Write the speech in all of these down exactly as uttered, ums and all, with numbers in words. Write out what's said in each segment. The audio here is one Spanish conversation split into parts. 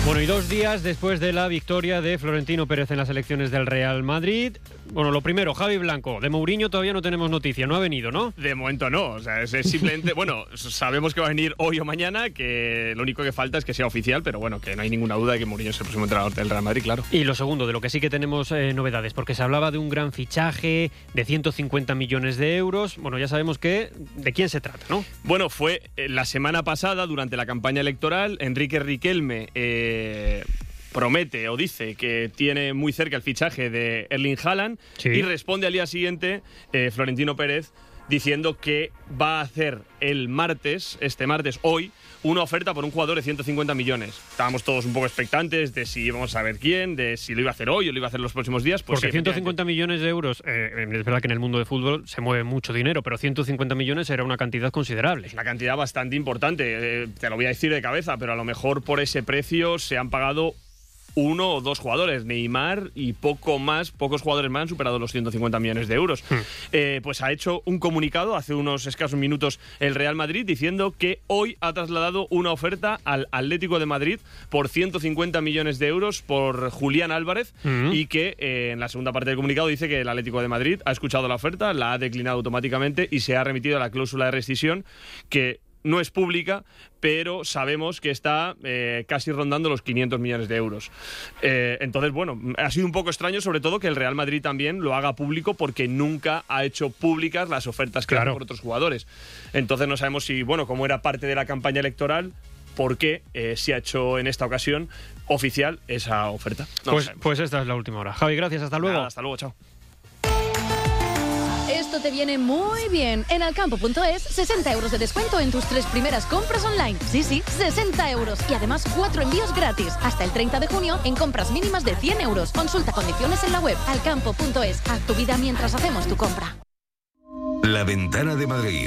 Bueno, y dos días después de la victoria de Florentino Pérez en las elecciones del Real Madrid. Bueno, lo primero, Javi Blanco. De Mourinho todavía no tenemos noticia, no ha venido, ¿no? De momento no, o sea, es, es simplemente, bueno, sabemos que va a venir hoy o mañana, que lo único que falta es que sea oficial, pero bueno, que no hay ninguna duda de que Mourinho es el próximo entrenador del Real Madrid, claro. Y lo segundo, de lo que sí que tenemos eh, novedades, porque se hablaba de un gran fichaje de ciento cincuenta millones de euros. Bueno, ya sabemos que de quién se trata, ¿no? Bueno, fue eh, la semana pasada, durante la campaña electoral, Enrique Riquelme eh, promete o dice que tiene muy cerca el fichaje de Erling Haaland, sí. Y responde al día siguiente eh, Florentino Pérez diciendo que va a hacer el martes, este martes, hoy, una oferta por un jugador de ciento cincuenta millones. Estábamos todos un poco expectantes de si íbamos a saber quién, de si lo iba a hacer hoy o lo iba a hacer los próximos días. Pues Porque sí, ciento cincuenta millones de euros, eh, es verdad que en el mundo de fútbol se mueve mucho dinero, pero ciento cincuenta millones era una cantidad considerable. Es una cantidad bastante importante, eh, te lo voy a decir de cabeza, pero a lo mejor por ese precio se han pagado uno o dos jugadores, Neymar y poco más, pocos jugadores más han superado los ciento cincuenta millones de euros. Hmm. Eh, pues ha hecho un comunicado hace unos escasos minutos el Real Madrid diciendo que hoy ha trasladado una oferta al Atlético de Madrid por ciento cincuenta millones de euros por Julián Álvarez, hmm. y que eh, en la segunda parte del comunicado dice que el Atlético de Madrid ha escuchado la oferta, la ha declinado automáticamente y se ha remitido a la cláusula de rescisión, que no es pública, pero sabemos que está eh, casi rondando los quinientos millones de euros. Eh, entonces, bueno, ha sido un poco extraño, sobre todo que el Real Madrid también lo haga público, porque nunca ha hecho públicas las ofertas que claro. hace por otros jugadores. Entonces no sabemos si, bueno, como era parte de la campaña electoral, por qué eh, se ha hecho en esta ocasión oficial esa oferta. No pues, pues esta es la última hora. Javi, gracias, hasta luego. Nada, hasta luego, chao. Esto te viene muy bien. En alcampo punto es, sesenta euros de descuento en tus tres primeras compras online. Sí, sí, sesenta euros. Y además cuatro envíos gratis. Hasta el treinta de junio en compras mínimas de cien euros. Consulta condiciones en la web alcampo punto es. Haz tu vida mientras hacemos tu compra. La Ventana de Madrid.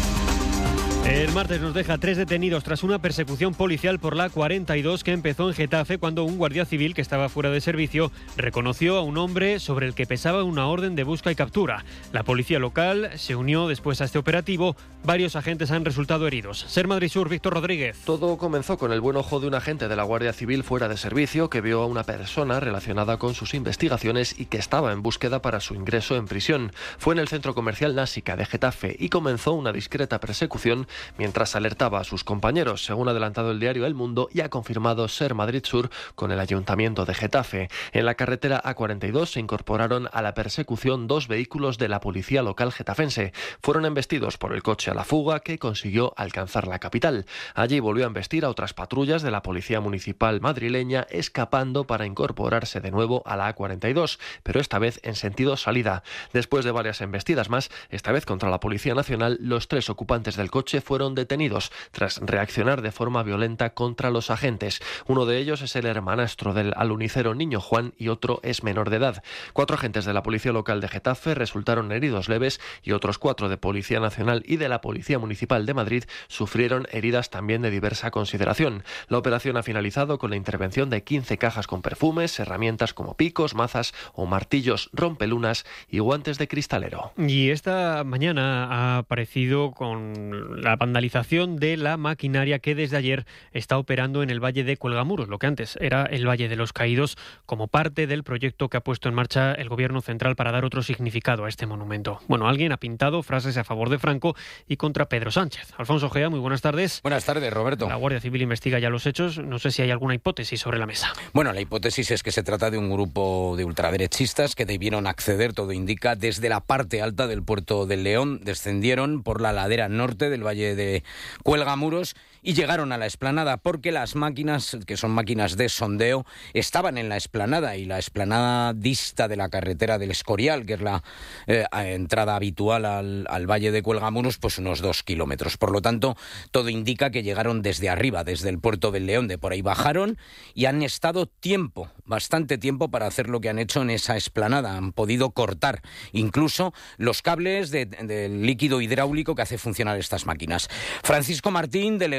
El martes nos deja tres detenidos tras una persecución policial por la cuarenta y dos que empezó en Getafe cuando un guardia civil que estaba fuera de servicio reconoció a un hombre sobre el que pesaba una orden de busca y captura. La policía local se unió después a este operativo. Varios agentes han resultado heridos. Ser Madrid Sur, Víctor Rodríguez. Todo comenzó con el buen ojo de un agente de la Guardia Civil fuera de servicio que vio a una persona relacionada con sus investigaciones y que estaba en búsqueda para su ingreso en prisión. Fue en el centro comercial Násica de Getafe y comenzó una discreta persecución mientras alertaba a sus compañeros, según ha adelantado el diario El Mundo y ha confirmado Ser Madrid Sur con el Ayuntamiento de Getafe. En la carretera A cuarenta y dos se incorporaron a la persecución dos vehículos de la policía local getafense. Fueron embestidos por el coche a la fuga que consiguió alcanzar la capital. Allí volvió a embestir a otras patrullas de la policía municipal madrileña, escapando para incorporarse de nuevo a la A cuarenta y dos, pero esta vez en sentido salida. Después de varias embestidas más, esta vez contra la Policía Nacional, los tres ocupantes del coche fueron detenidos tras reaccionar de forma violenta contra los agentes. Uno de ellos es el hermanastro del alunicero Niño Juan y otro es menor de edad. Cuatro agentes de la Policía Local de Getafe resultaron heridos leves y otros cuatro de Policía Nacional y de la Policía Municipal de Madrid sufrieron heridas también de diversa consideración. La operación ha finalizado con la intervención de quince cajas con perfumes, herramientas como picos, mazas o martillos, rompelunas y guantes de cristalero. Y esta mañana ha aparecido con la vandalización de la maquinaria que desde ayer está operando en el Valle de Cuelgamuros, lo que antes era el Valle de los Caídos, como parte del proyecto que ha puesto en marcha el Gobierno central para dar otro significado a este monumento. Bueno, alguien ha pintado frases a favor de Franco y contra Pedro Sánchez. Alfonso Gea, muy buenas tardes. Buenas tardes, Roberto. La Guardia Civil investiga ya los hechos. No sé si hay alguna hipótesis sobre la mesa. Bueno, la hipótesis es que se trata de un grupo de ultraderechistas que debieron acceder, todo indica, desde la parte alta del puerto del León. Descendieron por la ladera norte del Valle de Cuelgamuros y llegaron a la explanada porque las máquinas, que son máquinas de sondeo, estaban en la explanada y la explanada dista de la carretera del Escorial, que es la eh, entrada habitual al, al Valle de Cuelgamuros, pues unos dos kilómetros. Por lo tanto, todo indica que llegaron desde arriba, desde el puerto del León, de por ahí bajaron y han estado tiempo, bastante tiempo para hacer lo que han hecho en esa explanada. Han podido cortar incluso los cables de, de líquido hidráulico que hace funcionar estas máquinas. Francisco Martín, delegado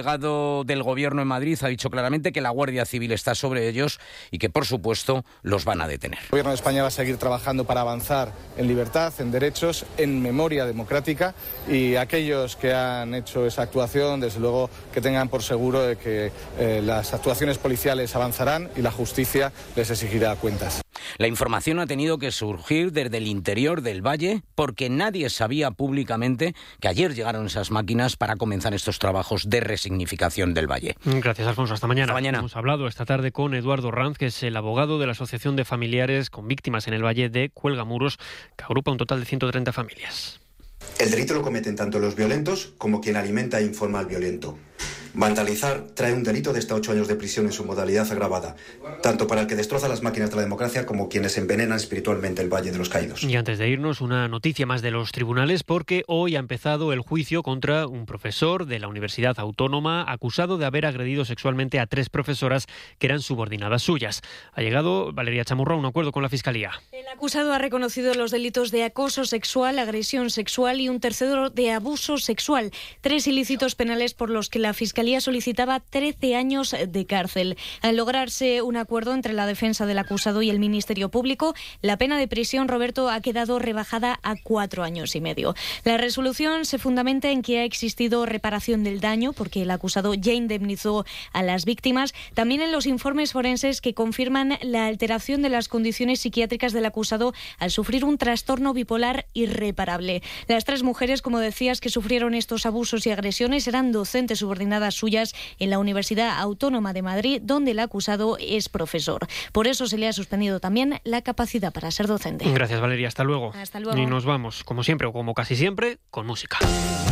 delegado del Gobierno en Madrid ha dicho claramente que la Guardia Civil está sobre ellos y que, por supuesto, los van a detener. El Gobierno de España va a seguir trabajando para avanzar en libertad, en derechos, en memoria democrática, y aquellos que han hecho esa actuación, desde luego, que tengan por seguro de que eh, las actuaciones policiales avanzarán y la justicia les exigirá cuentas. La información ha tenido que surgir desde el interior del valle porque nadie sabía públicamente que ayer llegaron esas máquinas para comenzar estos trabajos de resignificación del valle. Gracias, Alfonso. Hasta mañana. Hasta mañana. Hemos hablado esta tarde con Eduardo Ranz, que es el abogado de la Asociación de Familiares con Víctimas en el Valle de Cuelgamuros, que agrupa un total de ciento treinta familias. El delito lo cometen tanto los violentos como quien alimenta e informa al violento. Vandalizar trae un delito de hasta ocho años de prisión en su modalidad agravada, tanto para el que destroza las máquinas de la democracia como quienes envenenan espiritualmente el Valle de los Caídos. Y antes de irnos, una noticia más de los tribunales, porque hoy ha empezado el juicio contra un profesor de la Universidad Autónoma acusado de haber agredido sexualmente a tres profesoras que eran subordinadas suyas. Ha llegado, Valeria Chamorro, a un acuerdo con la Fiscalía. El acusado ha reconocido los delitos de acoso sexual, agresión sexual y un tercero de abuso sexual, tres ilícitos penales por los que la Fiscalía solicitaba trece años de cárcel. Al lograrse un acuerdo entre la defensa del acusado y el Ministerio Público, la pena de prisión, Roberto, ha quedado rebajada a cuatro años y medio. La resolución se fundamenta en que ha existido reparación del daño, porque el acusado ya indemnizó a las víctimas, también en los informes forenses que confirman la alteración de las condiciones psiquiátricas del acusado al sufrir un trastorno bipolar irreparable. Las tres mujeres, como decías, que sufrieron estos abusos y agresiones eran docentes subordinadas suyas en la Universidad Autónoma de Madrid, donde el acusado es profesor. Por eso se le ha suspendido también la capacidad para ser docente. Gracias, Valeria. Hasta luego. Hasta luego. Y nos vamos, como siempre o como casi siempre, con música.